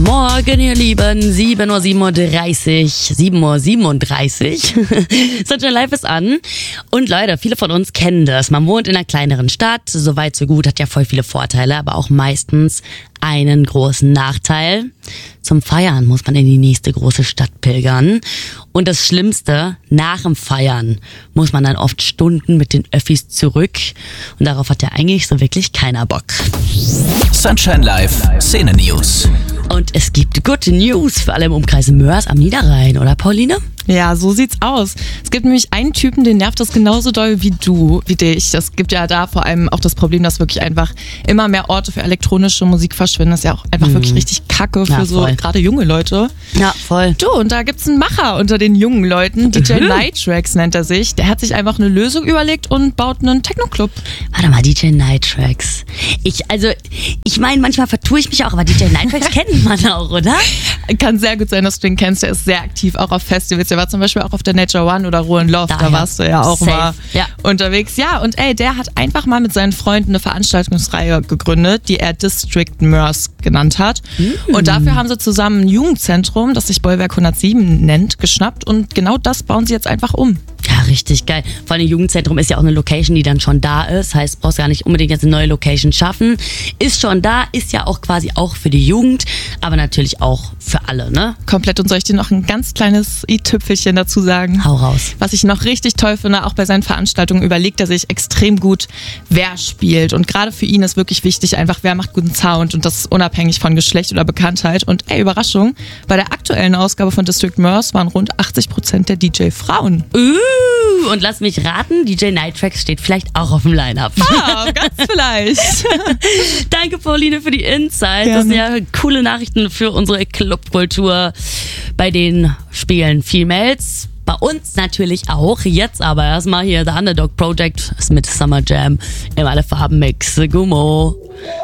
Morgen, ihr Lieben, 7:37 Uhr. Sunshine Live ist an. Und Leute, viele von uns kennen das. Man wohnt in einer kleineren Stadt, so weit, so gut, hat ja voll viele Vorteile, aber auch meistens einen großen Nachteil. Zum Feiern muss man in die nächste große Stadt pilgern. Und das Schlimmste, nach dem Feiern muss man dann oft Stunden mit den Öffis zurück. Und darauf hat ja eigentlich so wirklich keiner Bock. Sunshine Live, Szene News. Und es gibt gute News für alle im Umkreis Mörs am Niederrhein, oder Pauline? Ja, so sieht's aus. Es gibt nämlich einen Typen, den nervt das genauso doll wie dich. Das gibt ja da vor allem auch das Problem, dass wirklich einfach immer mehr Orte für elektronische Musik verschwinden. Das ist ja auch einfach wirklich richtig kacke für so gerade junge Leute. Ja, voll. Du, und da gibt's einen Macher unter den jungen Leuten. DJ Nightracks nennt er sich. Der hat sich einfach eine Lösung überlegt und baut einen Techno-Club. Warte mal, DJ Nightracks. Ich meine, manchmal vertue ich mich auch, aber DJ Nightracks kennt man auch, oder? Kann sehr gut sein, dass du den kennst. Der ist sehr aktiv, auch auf Festivals. Der war zum Beispiel auch auf der Nature One oder Ruhe in Love. Da warst du ja auch mal unterwegs. Ja, und der hat einfach mal mit seinen Freunden eine Veranstaltungsreihe gegründet, die er District Mörs genannt hat. Und dafür haben sie zusammen ein Jugendzentrum, das sich Bollwerk 107 nennt, geschnappt. Und genau das bauen sie jetzt einfach um. Ja, richtig geil. Vor allem Jugendzentrum ist ja auch eine Location, die dann schon da ist. Heißt, brauchst gar nicht unbedingt jetzt eine neue Location schaffen. Ist schon da, ist ja auch quasi auch für die Jugend, aber natürlich auch für alle, ne? Komplett. Und soll ich dir noch ein ganz kleines i-Tüpfelchen dazu sagen? Hau raus. Was ich noch richtig toll finde, auch bei seinen Veranstaltungen überlegt er sich extrem gut, wer spielt. Und gerade für ihn ist wirklich wichtig einfach, wer macht guten Sound, und das unabhängig von Geschlecht oder Bekanntheit. Und Überraschung, bei der aktuellen Ausgabe von District Mörs waren rund 80% der DJ Frauen. Und lass mich raten, DJ Nightracks steht vielleicht auch auf dem Line-Up. Ah, ganz vielleicht. Danke, Pauline, für die Insights. Gerne. Das sind ja coole Nachrichten für unsere Clubkultur. Bei den Spielen Females. Bei uns natürlich auch. Jetzt aber erstmal hier The Underdog Project mit Summer Jam im Alle Farben Mix. Gummo.